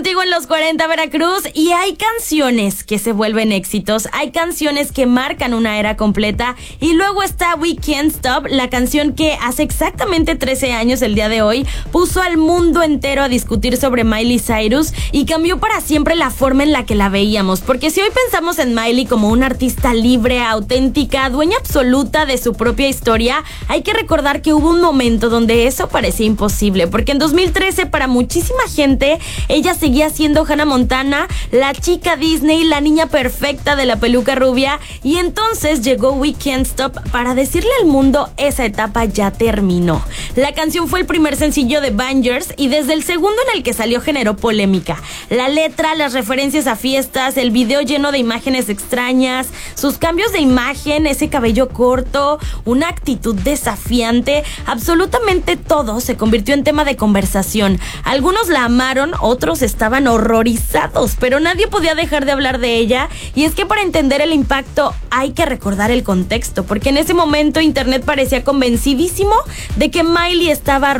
contigo en los 40 Veracruz y hay canciones que se vuelven éxitos, hay canciones que marcan una era completa y luego está We Can't Stop, la canción que hace exactamente 13 años el día de hoy puso al mundo entero a discutir sobre Miley Cyrus y cambió para siempre la forma en la que la veíamos, porque si hoy pensamos en Miley como una artista libre, auténtica, dueña absoluta de su propia historia, hay que recordar que hubo un momento donde eso parecía imposible, porque en 2013 para muchísima gente ella seguía siendo Hannah Montana, la chica Disney, la niña perfecta de la peluca rubia, y entonces llegó We Can't Stop para decirle al mundo esa etapa ya terminó. La canción fue el primer sencillo de Bangers y desde el segundo en el que salió generó polémica. La letra, las referencias a fiestas, el video lleno de imágenes extrañas, sus cambios de imagen, ese cabello corto, una actitud desafiante, absolutamente todo se convirtió en tema de conversación. Algunos la amaron, otros estaban horrorizados, pero nadie podía dejar de hablar de ella, y es que para entender el impacto hay que recordar el contexto, porque en ese momento internet parecía convencidísimo de que Miley estaba